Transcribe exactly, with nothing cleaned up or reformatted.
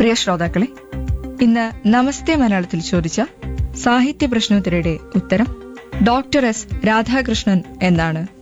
പ്രിയ ശ്രോതാക്കളെ, ഇന്ന് നമസ്തേ മലയാളത്തിൽ ചോദിച്ച സാഹിത്യ പ്രശ്നോത്തരിയുടെ ഉത്തരം ഡോക്ടർ എസ് രാധാകൃഷ്ണൻ എന്നാണ്.